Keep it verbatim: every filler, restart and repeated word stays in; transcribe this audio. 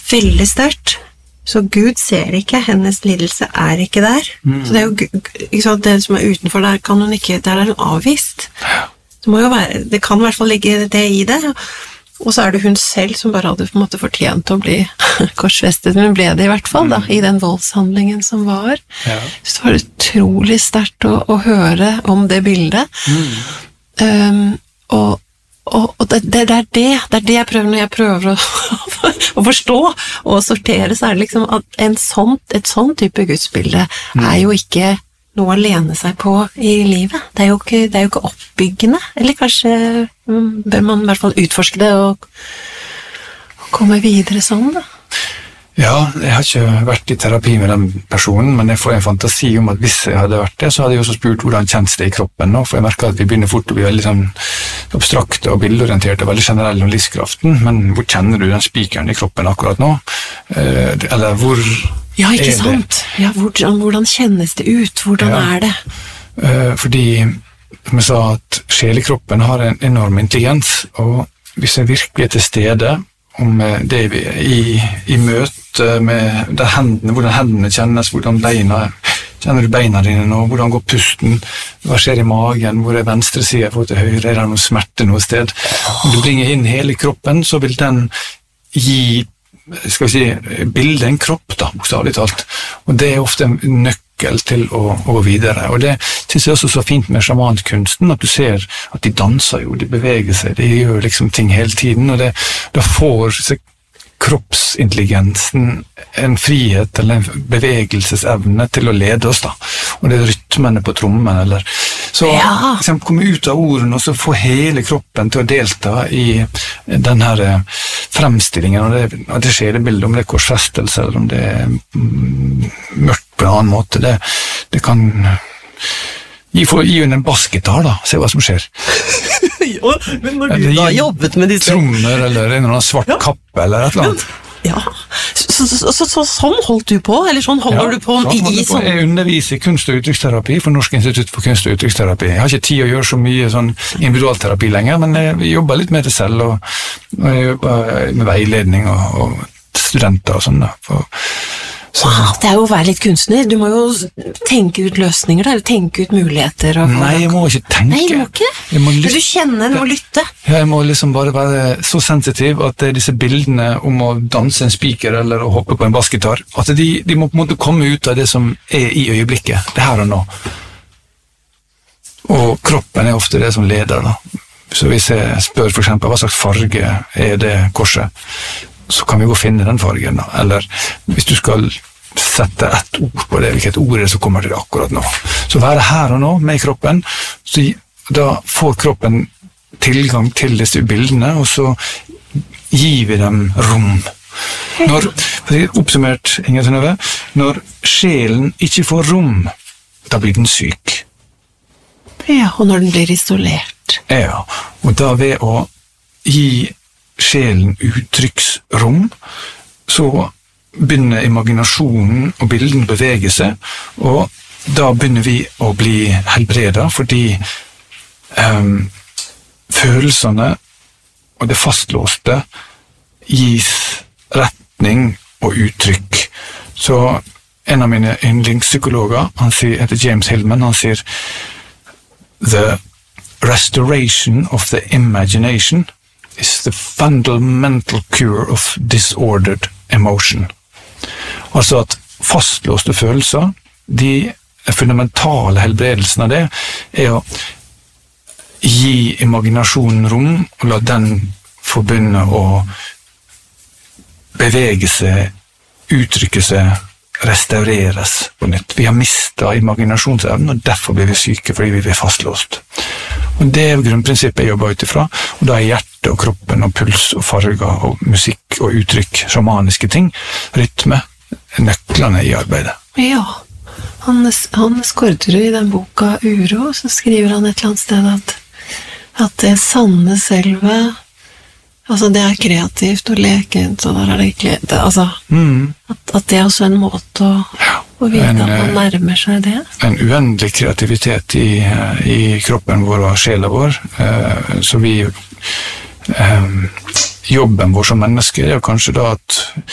veldig sterkt. Så Gud ser ikke, hennes lidelse er ikke der. Mm. Så det er jo, ikke sant, det som er utenfor der, kan hun ikke, der er hun avvist. Det må jo være, det kan i hvert fall ligge det i det. Og så er det hun selv som bare hadde på en måte fortjent å bli korsfestet, men hun ble det i hvert fall da, i den voldshandlingen som var. Ja. Så det var utrolig sterkt å, å høre om det bildet. Mm. Um, og Og, og det, det, det er det, det er det jeg prøver når jeg prøver å, å forstå og sortere, så er det liksom at en sånn, et sånn type gudsbilde mm. er jo ikke noe å lene seg på i livet. Det er jo ikke, det er jo ikke oppbyggende, eller kanskje bør man i hvert fall utforske det og, og komme videre sånn da. Ja, jeg har ikke vært i terapi med den personen, men jeg får en fantasi om at hvis jeg hadde vært det, så hadde jeg også spurt hvordan kjennes det i kroppen nå, for jeg merker at vi begynner fort å bli veldig sånn abstrakte og bildeorienterte og veldig generelle om livskraften, men hvor kjenner du den spikeren i kroppen akkurat nå? Eh, eller hvor ja, ikke sant? Ja, hvordan, hvordan kjennes det ut? Hvordan ja. er det? Eh, fordi, som jeg sa, at sjelekroppen har en enorm intelligens, og hvis jeg virkelig er til stede om det vi i, i møte med der hendene, hvordan hendene kjennes, hvordan beina, kjenner du beina dine nå, hvordan går pusten, hva skjer i magen, hvor er venstre side, hvor til høyre, er det noe smerte noe sted. Om du bringer inn hele kroppen, så vil den gi, skal vi si, bilde en kropp da, bokstavelig talt. Og det er ofte en nøkkel til å, å gå videre. Og det synes jeg også så fint med sjamankunsten, at du ser at de danser jo, de beveger seg, de gjør liksom ting hele tiden, og det, da får kroppsintelligensen en frihet eller en bevegelsesevne til å lede oss da. Og det er rytmene på trommen, eller så ja. liksom, komme ut av ordene og så få hele kroppen til å delta i den her fremstillingen, og det, og det skjer det bildet, om det er korsfestelse, eller om det er mm, mørkt på en annen måte, det, det kan gi, for, gi hun en bassgitar da, se hva som skjer. Jo, men når du da har jobbet med disse trommer, eller en eller annen svart ja. kappe, eller et eller annet. Ja, så, så, så, så sånn holdt du på, eller sånn holder ja, du på sånn i, i sånn? Jeg underviser i kunst- og uttrykksterapi for Norsk institutt for kunst- og uttrykksterapi. Jeg har ikke tid å gjøre så mye sånn individualterapi lenger, men jeg jobber litt med det selv, og, og jeg jobber med veiledning og, og studenter og sånn da. For, så. Wow, det er jo å være litt kunstner. Du må jo tenke ut løsninger, eller tenke ut muligheter. Og Nei, jeg må ikke tenke. Nei, du må ikke. Jeg må lytte. Du kjenner, du må lytte. Ja, jeg må liksom bare være så sensitiv at disse bildene om å danse en spiker eller å hoppe på en bassgitar, at de, de må på en måte komme ut av det som er i øyeblikket, det her og nå. Og kroppen er ofte det som leder da. Så hvis jeg spør for eksempel hva slags farge er det korset, så kan vi gå og finne den fargen da. Eller hvis du skal sette ett ord på det, hvilket ord er det som kommer til det akkurat nå. Så være her og nå med kroppen, så da får kroppen tilgang til disse bildene, og så gir vi dem rom. Når, oppsummert, Inger Synnøve, når sjelen ikke får rom, da blir den syk. Ja, og når den blir isolert. Ja, og da ved å gi sjelen uttrykksrom, så begynner imaginasjonen og bilden å bevege seg, og da begynner vi å bli helbredet, fordi um, følelsene og det fastlåste gis retning og uttrykk. Så en av mine yndlingspsykologer, han sier, heter James Hillman, han sier «The restoration of the imagination is the fundamental cure of disordered emotion». Altså at fastlåste følelser, de fundamentale helbredelsen av det, er å gi imaginasjonen rom, og la den få begynne å bevege seg, uttrykke seg, restaureres på nytt. Vi har mistet imaginasjonsevnen, og derfor blir vi syke, fordi vi er fastlåst. Og det er grunnprinsippet jeg jobber utifra, og da er hjertet og kroppen og puls og farger og musikk og uttrykk, shamaniske ting, rytme, nøklene i arbeidet. Ja, Hannes, Hannes Korterud i den boka Uro, så skriver han et eller annet sted at, at det sanne selve, altså det er kreativt og lekent, og der er det ikke, det, altså, mm. at, at det er også en måte å, ja, å vite en, at man nærmer seg det. En uendelig kreativitet i, i kroppen vår og sjela vår, så vi, jobben vår som mennesker er kanskje da at